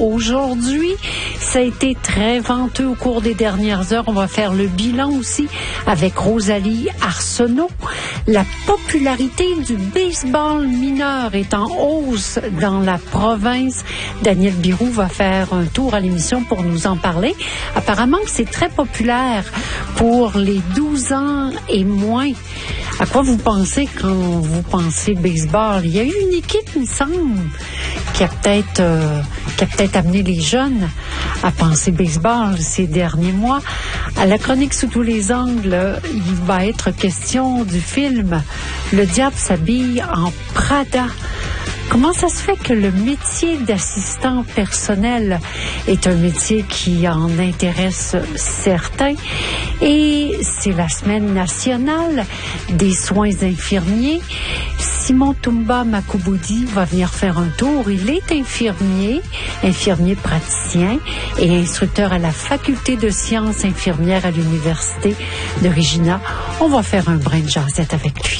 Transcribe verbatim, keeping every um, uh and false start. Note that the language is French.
aujourd'hui. Ça a été très venteux au cours des dernières heures. On va faire le bilan aussi avec Rosalie Arsenault. La popularité du baseball mineur est en hausse dans la province. Daniel Biroux va faire un tour à l'émission pour nous en parler. Apparemment que c'est très populaire pour les douze ans et moins. À quoi vous pensez quand vous pensez baseball? Il y a eu une équipe, il me semble, qui a peut-être euh, qui a peut-être amené les jeunes à penser baseball ces derniers mois. À la chronique sous tous les angles, il va être question du film Le diable s'habille en Prada. Comment ça se fait que le métier d'assistant personnel est un métier qui en intéresse certains? Et c'est la semaine nationale des soins infirmiers. Simon Toumba Makouboudi va venir faire un tour. Il est infirmier, infirmier praticien et instructeur à la faculté de sciences infirmières à l'université de Regina. On va faire un brin de jasette avec lui.